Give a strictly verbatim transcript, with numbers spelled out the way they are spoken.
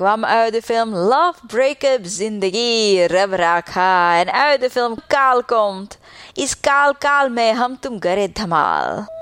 kwam uit de film Love Breakup Zindagi Rab Rakha. En uit de film Kaal komt. Is Kaal Kaal में हम तुम करे धमाल.